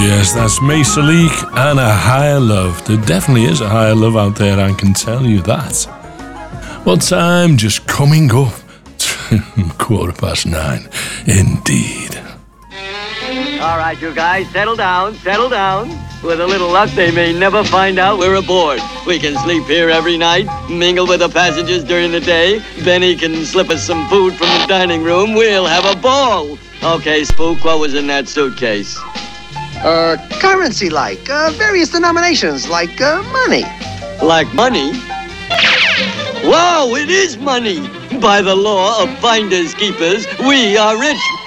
Yes, that's Mesa Leak and A Higher Love. There definitely is a higher love out there, I can tell you that. Well, time just coming up to 9:15, indeed. All right, you guys, settle down, settle down. With a little luck, they may never find out we're aboard. We can sleep here every night, mingle with the passengers during the day. Benny can slip us some food from the dining room. We'll have a ball. Okay, Spook, what was in that suitcase? Currency various denominations, money. Like money? Wow, it is money! By the law of finders keepers, we are rich.